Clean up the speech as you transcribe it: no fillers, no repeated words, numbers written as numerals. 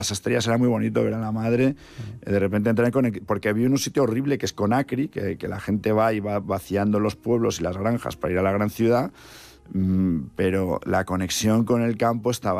Estrellas era muy bonito ver a la madre, de repente entrar porque había un sitio horrible que es Conakry, que la gente va y va vaciando los pueblos y las granjas para ir a la gran ciudad, pero la conexión con el campo estaba